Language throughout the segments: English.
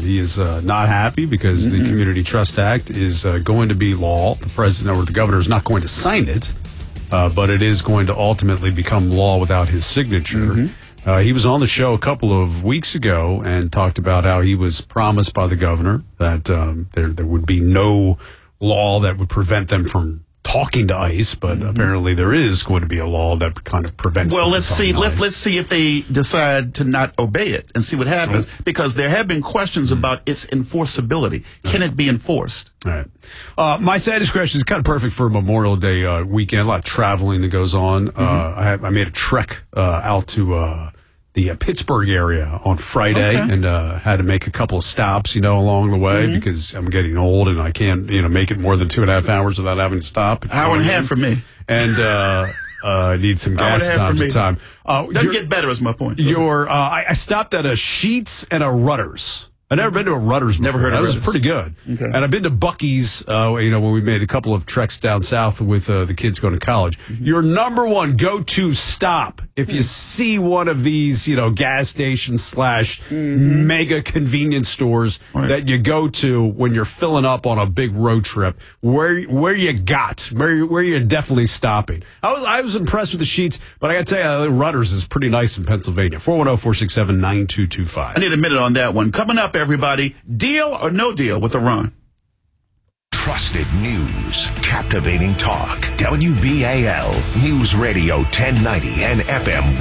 He is not happy because the Community Trust Act is going to be law. The president or the governor is not going to sign it, but it is going to ultimately become law without his signature. He was on the show a couple of weeks ago and talked about how he was promised by the governor that there would be no law that would prevent them from talking to ICE, but apparently there is going to be a law that kind of prevents. Well, them let's see. Let's see if they decide to not obey it and see what happens. Because there have been questions about its enforceability. Can it be enforced? All right. My saddest question is kind of perfect for Memorial Day weekend. A lot of traveling that goes on. I made a trek out to the Pittsburgh area on Friday and had to make a couple of stops, along the way because I'm getting old and I can't, make it more than 2.5 hours without having to stop. Hour and a half for me. And I need some gas time to time. Doesn't get better is my point. I stopped at a Sheetz and a Rutter's. I've never been to a Rutter's before. Never heard of it. That was pretty good. Okay. And I've been to Buc-ee's, when we made a couple of treks down south with the kids going to college. Your number one go-to stop, if you see one of these, gas stations / mega convenience stores that you go to when you're filling up on a big road trip, where you're definitely stopping. I was impressed with the Sheetz, but I got to tell you, Rutter's is pretty nice in Pennsylvania. 410-467-9225. I need a minute on that one. Coming up, everybody, deal or no deal with Iran? Trusted news, captivating talk. WBAL News Radio 1090 and FM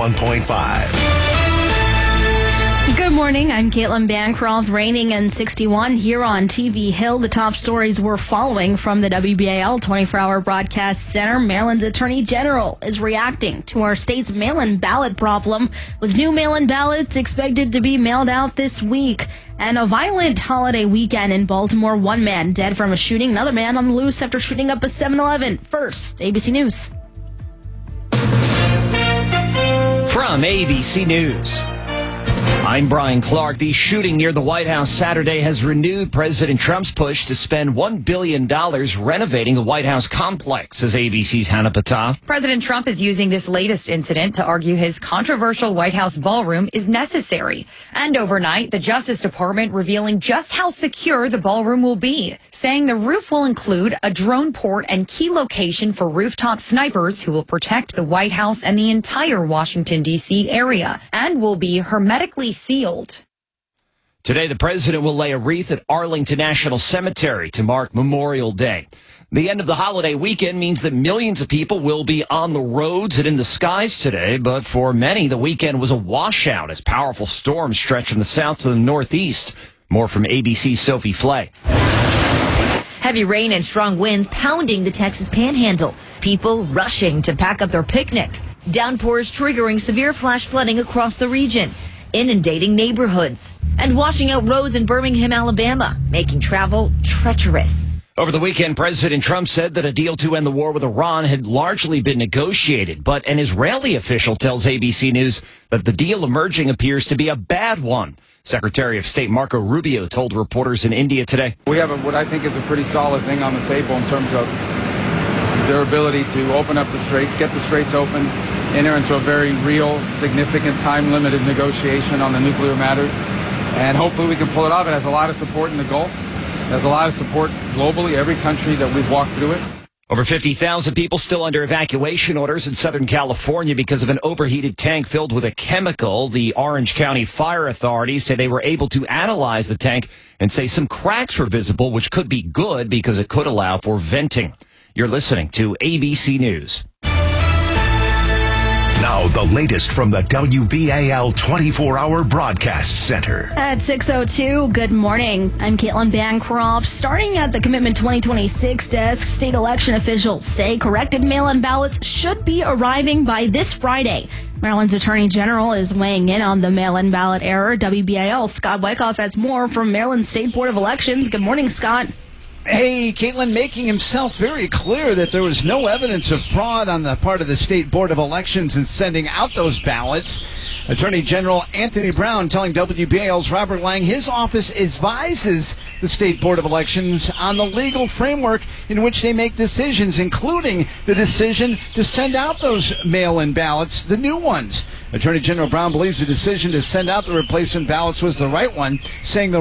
101.5. Good morning. I'm Caitlin Bancroft, reigning in 61 here on TV Hill. The top stories we're following from the WBAL 24-hour broadcast center. Maryland's Attorney General is reacting to our state's mail-in ballot problem, with new mail-in ballots expected to be mailed out this week. And a violent holiday weekend in Baltimore. One man dead from a shooting, another man on the loose after shooting up a 7-Eleven. First, ABC News. From ABC News, I'm Brian Clark. The shooting near the White House Saturday has renewed President Trump's push to spend $1 billion renovating the White House complex, says ABC's Hannah Patah. President Trump is using this latest incident to argue his controversial White House ballroom is necessary. And overnight, the Justice Department revealing just how secure the ballroom will be, saying the roof will include a drone port and key location for rooftop snipers who will protect the White House and the entire Washington, D.C. area, and will be hermetically sealed. Today, the president will lay a wreath at Arlington National Cemetery to mark Memorial Day. The end of the holiday weekend means that millions of people will be on the roads and in the skies today, but for many, the weekend was a washout as powerful storms stretched from the south to the northeast. More from ABC's Sophie Flay. Heavy rain and strong winds pounding the Texas Panhandle. People rushing to pack up their picnic. Downpours triggering severe flash flooding across the region, inundating neighborhoods, and washing out roads in Birmingham, Alabama, making travel treacherous. Over the weekend, President Trump said that a deal to end the war with Iran had largely been negotiated, but an Israeli official tells ABC News that the deal emerging appears to be a bad one. Secretary of State Marco Rubio told reporters in India today. We have what I think is a pretty solid thing on the table in terms of their ability to open up the straits, get the straits open, enter into a very real, significant, time-limited negotiation on the nuclear matters, and hopefully we can pull it off. It has a lot of support in the Gulf. It has a lot of support globally, every country that we've walked through it. Over 50,000 people still under evacuation orders in Southern California because of an overheated tank filled with a chemical. The Orange County Fire Authorities say they were able to analyze the tank and say some cracks were visible, which could be good because it could allow for venting. You're listening to ABC News. Now, the latest from the WBAL 24-hour broadcast center. At 6:02, good morning. I'm Caitlin Bancroft. Starting at the Commitment 2026 desk, state election officials say corrected mail-in ballots should be arriving by this Friday. Maryland's Attorney General is weighing in on the mail-in ballot error. WBAL Scott Wyckoff has more from Maryland State Board of Elections. Good morning, Scott. Hey, Caitlin, making himself very clear that there was no evidence of fraud on the part of the State Board of Elections in sending out those ballots. Attorney General Anthony Brown telling WBAL's Robert Lang his office advises the State Board of Elections on the legal framework in which they make decisions, including the decision to send out those mail-in ballots, the new ones. Attorney General Brown believes the decision to send out the replacement ballots was the right one, saying the